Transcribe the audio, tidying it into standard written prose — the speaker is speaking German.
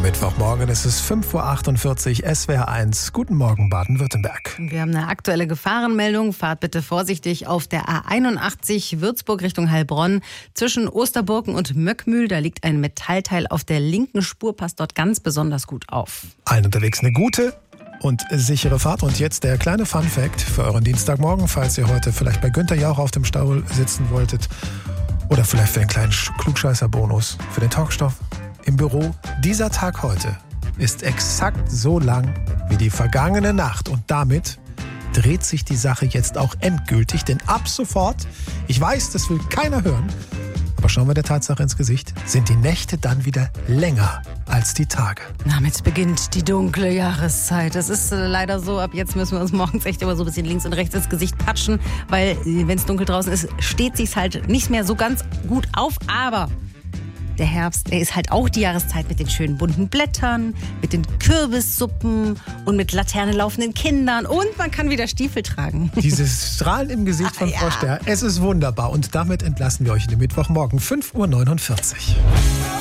Mittwochmorgen, es ist 5.48 Uhr, SWR1. Guten Morgen, Baden-Württemberg. Wir haben eine aktuelle Gefahrenmeldung. Fahrt bitte vorsichtig auf der A81 Würzburg Richtung Heilbronn. Zwischen Osterburken und Möckmühl, da liegt ein Metallteil auf der linken Spur, passt dort ganz besonders gut auf. Allen unterwegs eine gute und sichere Fahrt. Und jetzt der kleine Fun-Fact für euren Dienstagmorgen, falls ihr heute vielleicht bei Günther Jauch auf dem Stau sitzen wolltet. Oder vielleicht für einen kleinen Klugscheißer-Bonus für den Talkstoff im Büro. Dieser Tag heute ist exakt so lang wie die vergangene Nacht. Und damit dreht sich die Sache jetzt auch endgültig. Denn ab sofort, ich weiß, das will keiner hören, aber schauen wir der Tatsache ins Gesicht, sind die Nächte dann wieder länger als die Tage. Damit beginnt die dunkle Jahreszeit. Es ist leider so, ab jetzt müssen wir uns morgens echt immer so ein bisschen links und rechts ins Gesicht patschen, weil wenn es dunkel draußen ist, steht sich's halt nicht mehr so ganz gut auf. Aber der Herbst, der ist halt auch die Jahreszeit mit den schönen bunten Blättern, mit den Kürbissuppen und mit Laterne laufenden Kindern. Und man kann wieder Stiefel tragen. Dieses Strahlen im Gesicht von Frau Ster, es ist wunderbar. Und damit entlassen wir euch in den Mittwochmorgen, 5.49 Uhr.